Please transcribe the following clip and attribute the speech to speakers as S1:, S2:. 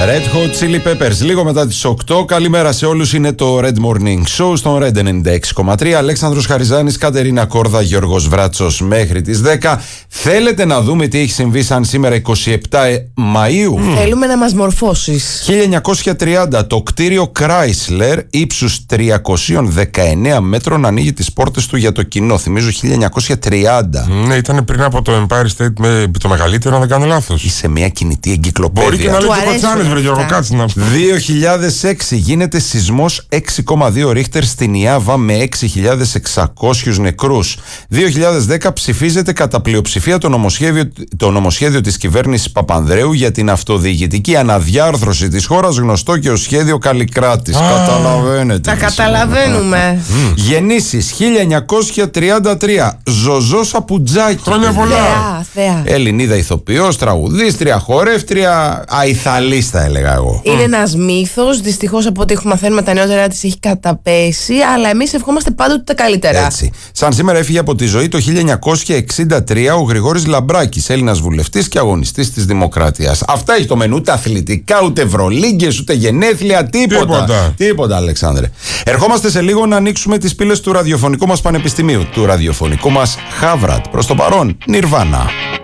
S1: Red Hot Chili Peppers, λίγο μετά τις 8. Καλημέρα σε όλους, είναι το Red Morning Show στον Red 96,3. Αλέξανδρος Χαριζάνης, Κατερίνα Κόρδα, Γιώργος Βράτσος μέχρι τις 10. Θέλετε να δούμε τι έχει συμβεί σαν σήμερα 27 Μαΐου?
S2: Θέλουμε να μας μορφώσεις.
S1: 1930 το κτίριο Chrysler ύψους 319 μέτρων ανοίγει τις πόρτες του για το κοινό. Θυμίζω 1930.
S3: Ναι, ήταν πριν από το Empire State το μεγαλύτερο, αν δεν κάνω λάθος.
S1: Είσαι μια κινητή εγκυκλοπαίδεια.
S3: Μπορεί και να λέει και πατσάνες, βρε Γιώργο, κάτσε να...
S1: 2006 γίνεται σεισμός 6,2 ρίχτερ στην Ιάβα με 6.600 νεκρούς. 2010 ψηφίζεται κατά πλειοψηφία το νομοσχέδιο της κυβέρνησης Παπανδρέου για την αυτοδιοικητική αναδιάρθρωση της χώρας, γνωστό και ως σχέδιο Καλλικράτης. Καταλαβαίνετε.
S2: Τα καταλαβαίνουμε.
S1: Γεννήσεις 1933. Ζωζό Σαπουτζάκη.
S3: Χρόνια πολλά.
S2: Θέα.
S1: Ελληνίδα ηθοποιός, τραγουδίστρια, χορεύτρια, αϊθαλίστα έλεγα εγώ.
S2: Είναι ένας μύθος. Δυστυχώς από ό,τι έχουμε μαθαίνει με τα νεότερα της έχει καταπέσει. Αλλά εμείς ευχόμαστε πάντοτε τα καλύτερα.
S1: Έτσι. Σαν σήμερα έφυγε από τη ζωή το 1963 ο Γρηγόρης Λαμπράκης, Έλληνας βουλευτής και αγωνιστής της Δημοκρατίας. Αυτά έχει το μενού, ούτε αθλητικά, ούτε ευρωλίγκες, ούτε γενέθλια, τίποτα, Αλεξάνδρε. Ερχόμαστε σε λίγο να ανοίξουμε τις πύλες του ραδιοφωνικού μας πανεπιστημίου, του ραδιοφωνικού μας Χάβρατ. Προς το παρόν, Νιρβάνα.